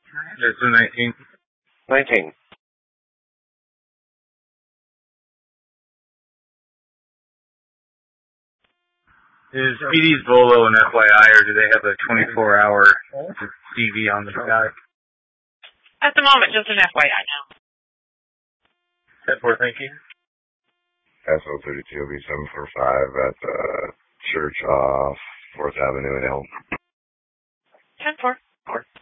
That's the 19. 19. Is PD's Volo an FYI, or do they have a 24-hour TV on the sky? At the moment, just an FYI now. 10-4, thank you. SO32 will be 745 at the church off 4th Avenue in Elm. 10-4.